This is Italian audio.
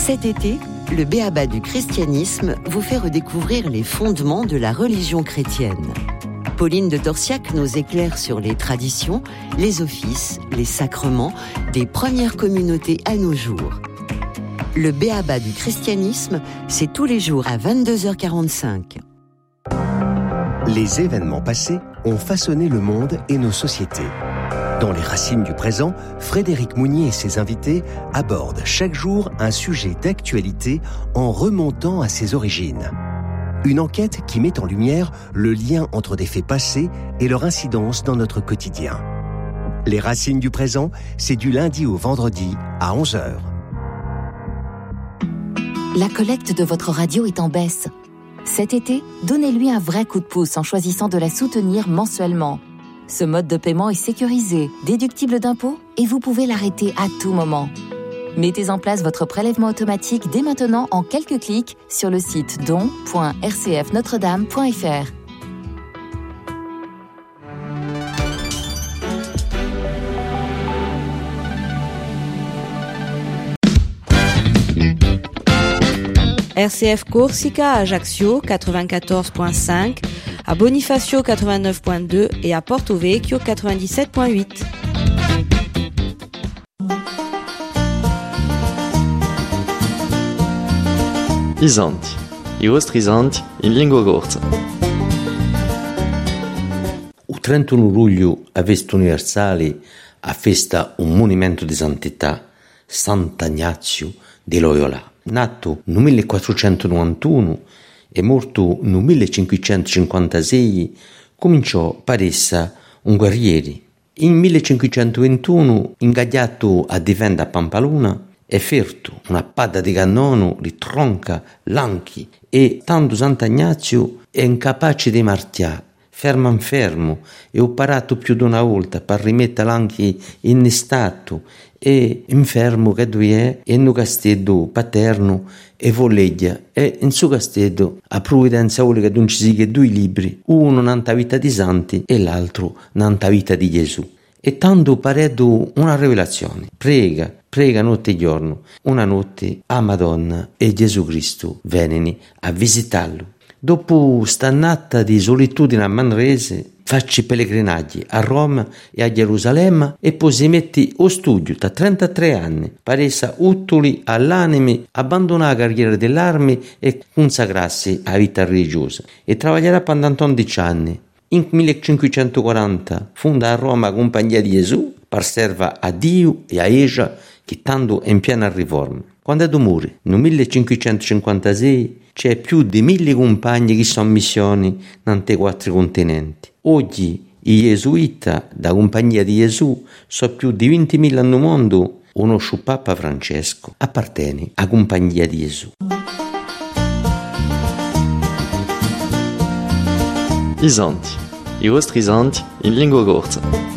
Cet été, le B.A.B.A. du christianisme vous fait redécouvrir les fondements de la religion chrétienne. Pauline de Torsiac nous éclaire sur les traditions, les offices, les sacrements des premières communautés à nos jours. Le B.A.B.A. du christianisme, c'est tous les jours à 22h45. Les événements passés ont façonné le monde et nos sociétés. Dans les racines du présent, Frédéric Mounier et ses invités abordent chaque jour un sujet d'actualité en remontant à ses origines. Une enquête qui met en lumière le lien entre des faits passés et leur incidence dans notre quotidien. Les racines du présent, c'est du lundi au vendredi à 11h. La collecte de votre radio est en baisse. Cet été, donnez-lui un vrai coup de pouce en choisissant de la soutenir mensuellement. Ce mode de paiement est sécurisé, déductible d'impôts et vous pouvez l'arrêter à tout moment. Mettez en place votre prélèvement automatique dès maintenant en quelques clics sur le site don.rcfnotredame.fr. RCF Corsica à Ajaccio 94.5, à Bonifacio 89.2 et à Porto Vecchio 97.8. Isanti, i vostri isanti in lingua corsa. Il 31 luglio, a festa universale, a festa un monumento di santità, Sant'Ignazio di Loyola. Nato nel 1491 e morto nel 1556, cominciò per essa un guerriere. In 1521, ingaggiato a difendere Pampalona, è ferto una padda di cannone, li tronca l'anchi e tanto Sant'Ignazio è incapace di marciare. Fermo in fermo e ho parato più di una volta per rimettere l'anchi in stato e infermo che lui è in un castello paterno e voleggia e in suo castello a provvidenza vuole che non ci sia due libri, uno nanta vita di santi e l'altro nanta vita di Gesù. E tanto paredo una rivelazione, prega notte e giorno, una notte a Madonna e Gesù Cristo vennero a visitarlo. Dopo st'annata di solitudine a Manrese, facci pellegrinaggi a Roma e a Gerusalemme e poi si metti o studio da 33 anni per essere utili all'anime, abbandonare la carriera dell'armi e consacrarsi alla vita religiosa. E lavorerà per 11 anni. In 1540 fonda a Roma la Compagnia di Gesù per servire a Dio e a Esa che tanto è in piena riforma. Quando muore, nel 1556, c'è più di 1000 compagni che sono in missione nei 4 continenti. Oggi i gesuiti da Compagnia di Gesù sono più di 20.000 nel mondo. Conosce Papa Francesco, appartiene alla Compagnia di Gesù. Isanti, i vostri isanti in lingua corsa.